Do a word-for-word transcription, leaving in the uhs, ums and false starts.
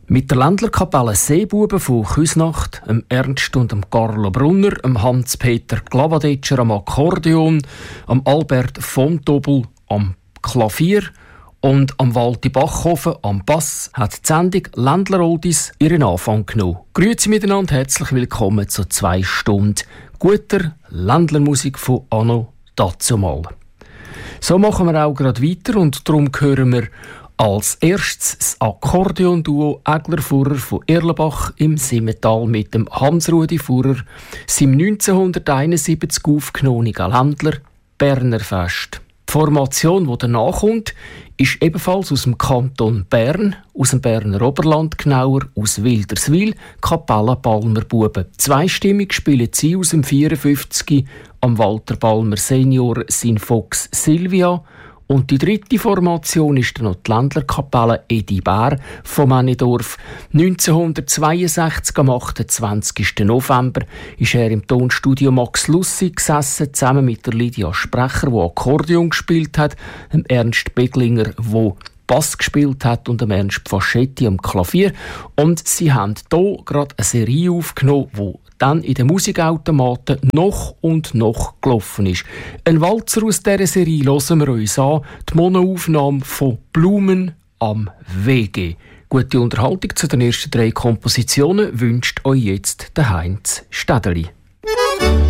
Mit der Ländlerkapelle Seebuben von Küsnacht, dem Ernst und dem Carlo Brunner, dem Hans-Peter Glavadetscher am Akkordeon, am Albert von Tobel am Klavier und am Walti Bachhofen am Bass hat die Sendung «Ländler Oldies» ihren Anfang genommen. Grüezi miteinander, herzlich willkommen zu zwei Stunden guter Ländlermusik von anno dazumal. So machen wir auch gerade weiter und darum hören wir als erstes das Akkordeon-Duo Egler Furrer von Erlenbach im Simmental mit dem Hans-Rudi Furrer, seinem neunzehnhunderteinundsiebzig aufgenommenen Ländler Berner Fest. Die Formation, die danach kommt, ist ebenfalls aus dem Kanton Bern, aus dem Berner Oberland, genauer aus Wilderswil, Kapelle Balmer Buben. Zweistimmig spielen sie aus dem vierundfünfzig am Walter Balmer Senior sein Fox Silvia. Und die dritte Formation ist dann noch die Ländlerkapelle Edi Bär von Männedorf. neunzehnhundertzweiundsechzig, am achtundzwanzigsten November, ist er im Tonstudio Max Lussi gesessen, zusammen mit der Lydia Sprecher, die Akkordeon gespielt hat, dem Ernst Beglinger, der Bass gespielt hat, und dem Ernst Pfaschetti am Klavier. Und sie haben hier gerade eine Serie aufgenommen, die dann in den Musikautomaten noch und noch gelaufen ist. Ein Walzer aus dieser Serie hören wir uns an, die Monoaufnahme von «Blumen am Wege». Gute Unterhaltung zu den ersten drei Kompositionen wünscht euch jetzt der Heinz Städeli.